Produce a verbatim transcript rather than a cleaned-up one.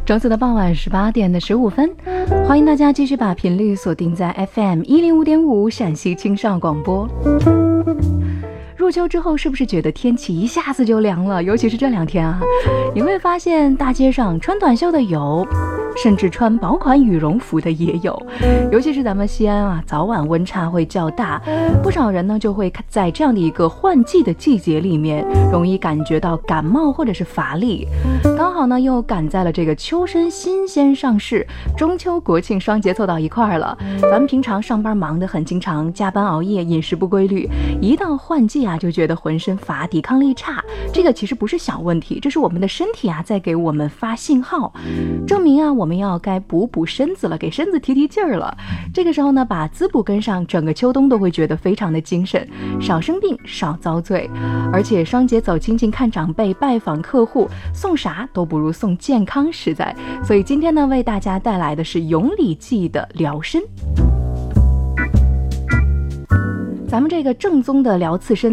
周四的傍晚十八点的十五分，欢迎大家继续把频率锁定在 F M 一零五点五陕西青少广播。入秋之后，是不是觉得天气一下子就凉了？尤其是这两天啊，你会发现大街上穿短袖的有，甚至穿薄款羽绒服的也有。尤其是咱们西安啊，早晚温差会较大，不少人呢就会在这样的一个换季的季节里面，容易感觉到感冒或者是乏力。刚好呢又赶在了这个秋参新鲜上市，中秋国庆双节凑到一块儿了。咱们平常上班忙得很，经常加班熬夜，饮食不规律，一到换季啊就觉得浑身乏，抵抗力差。这个其实不是小问题，这是我们的身体啊在给我们发信号，证明啊我们要该补补身子了，给身子提提劲儿了。这个时候呢把滋补跟上，整个秋冬都会觉得非常的精神，少生病少遭罪。而且双节走亲戚看长辈拜访客户，送啥都不如送健康实在。所以今天呢为大家带来的是永礼记的疗身。咱们这个正宗的疗刺身